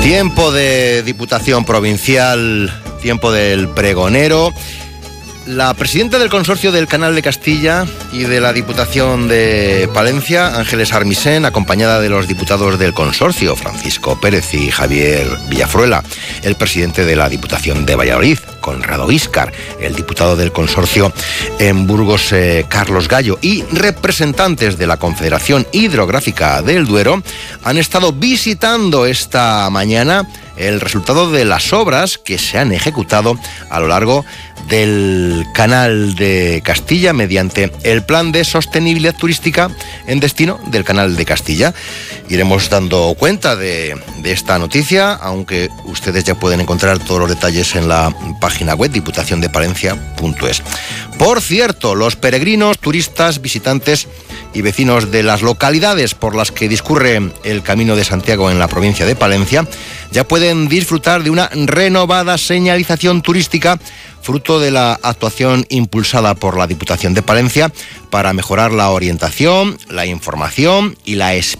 Tiempo de Diputación Provincial, tiempo del pregonero. La presidenta del Consorcio del Canal de Castilla y de la Diputación de Palencia, Ángeles Armisen, acompañada de los diputados del consorcio, Francisco Pérez y Javier Villafruela, el presidente de la Diputación de Valladolid, Conrado Íscar, el diputado del consorcio en Burgos, Carlos Gallo, y representantes de la Confederación Hidrográfica del Duero, han estado visitando esta mañana el resultado de las obras que se han ejecutado a lo largo del Canal de Castilla mediante el Plan de Sostenibilidad Turística en Destino del Canal de Castilla. Iremos dando cuenta de esta noticia, aunque ustedes ya pueden encontrar todos los detalles en la página web diputaciondepalencia.es. Por cierto, los peregrinos, turistas, visitantes y vecinos de las localidades por las que discurre el Camino de Santiago en la provincia de Palencia ya pueden disfrutar de una renovada señalización turística fruto de la actuación impulsada por la Diputación de Palencia para mejorar la orientación, la información y la experiencia